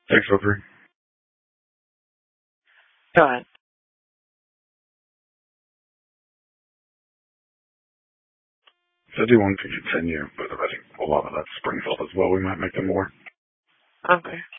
Thanks, Roper. 51 can continue, but I think a lot of that's Springfield as well. We might make them more. Okay.